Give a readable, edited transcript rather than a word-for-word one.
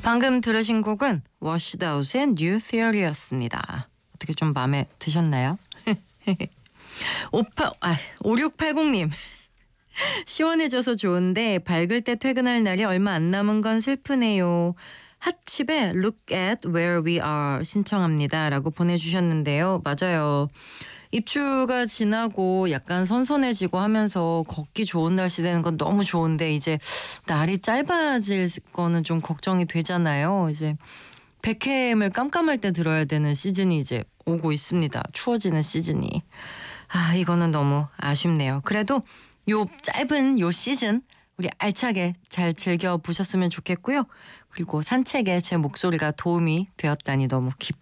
방금 들으신 곡은 Washed Out의 New Theory였습니다. 어떻게 좀 마음에 드셨나요? 5680님. 시원해져서 좋은데 밝을 때 퇴근할 날이 얼마 안 남은 건 슬프네요. 핫칩에 Look at where we are 신청합니다 라고 보내주셨는데요. 맞아요. 입추가 지나고 약간 선선해지고 하면서 걷기 좋은 날씨 되는 건 너무 좋은데 이제 날이 짧아질 거는 좀 걱정이 되잖아요. 이제 백햄을 깜깜할 때 들어야 되는 시즌이 이제 오고 있습니다. 추워지는 시즌이. 이거는 너무 아쉽네요. 그래도 요 짧은 요 시즌 우리 알차게 잘 즐겨보셨으면 좋겠고요. 그리고 산책에 제 목소리가 도움이 되었다니 너무